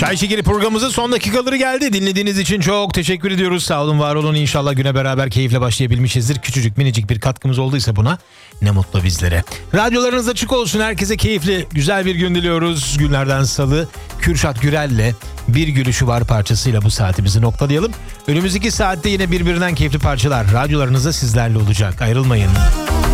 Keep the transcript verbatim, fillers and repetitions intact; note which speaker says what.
Speaker 1: Çay Şekeri programımızın son dakikaları geldi. Dinlediğiniz için çok teşekkür ediyoruz. Sağ olun, var olun. İnşallah güne beraber keyifle başlayabilmişizdir. Küçücük minicik bir katkımız olduysa buna ne mutlu bizlere. Radyolarınız açık olsun. Herkese keyifli, güzel bir gün diliyoruz. Günlerden salı Kürşat Gürel'le Bir Gülüşü Var parçasıyla bu saatimizi noktalayalım. Önümüzdeki saatte yine birbirinden keyifli parçalar radyolarınızda sizlerle olacak. Ayrılmayın.